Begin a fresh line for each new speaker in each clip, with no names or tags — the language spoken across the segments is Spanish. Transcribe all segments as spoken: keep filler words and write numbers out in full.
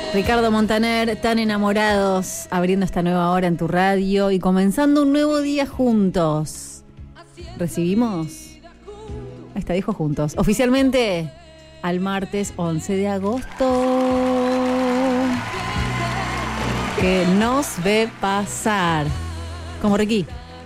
Ricardo Montaner, tan enamorados, abriendo esta nueva hora en tu radio y comenzando un nuevo día juntos. ¿Recibimos? Ahí está, dijo juntos. Oficialmente al martes once de agosto. Que nos ve pasar. Como Ricky.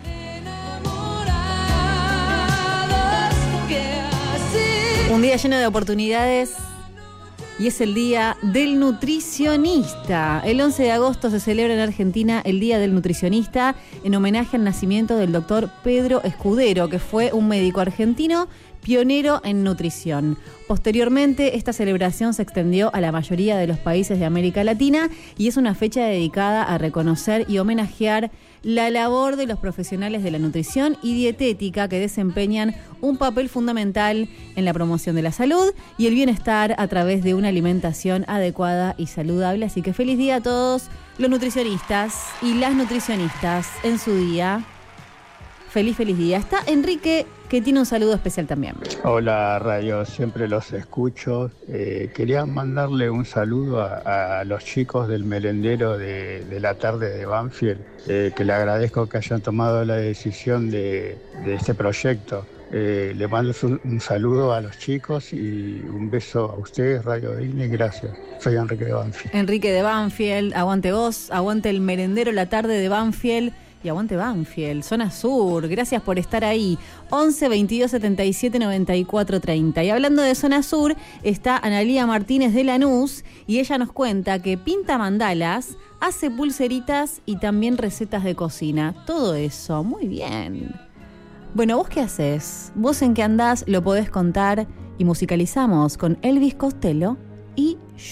Un día lleno de oportunidades. Y es el Día del Nutricionista. El once de agosto se celebra en Argentina el Día del Nutricionista en homenaje al nacimiento del doctor Pedro Escudero, que fue un médico argentino pionero en nutrición. Posteriormente, esta celebración se extendió a la mayoría de los países de América Latina y es una fecha dedicada a reconocer y homenajear la labor de los profesionales de la nutrición y dietética que desempeñan un papel fundamental en la promoción de la salud y el bienestar a través de una alimentación adecuada y saludable. Así que feliz día a todos los nutricionistas y las nutricionistas en su día. Feliz, feliz día. Está Enrique, que tiene un saludo especial también.
Hola, Radio, siempre los escucho. Eh, quería mandarle un saludo a, a los chicos del merendero de, de la tarde de Banfield, eh, que le agradezco que hayan tomado la decisión de, de este proyecto. Eh, le mando un, un saludo a los chicos y un beso a ustedes, Radio Digna, y gracias. Soy Enrique de Banfield.
Enrique de Banfield, aguante vos, aguante el merendero la tarde de Banfield. Y aguante Banfield, zona sur, gracias por estar ahí. once, veintidós, setenta y siete, noventa y cuatro, treinta. Y hablando de zona sur, está Analía Martínez de Lanús y ella nos cuenta que pinta mandalas, hace pulseritas y también recetas de cocina. Todo eso, muy bien. Bueno, ¿vos qué haces? ¿Vos en qué andás? Lo podés contar y musicalizamos con Elvis Costello y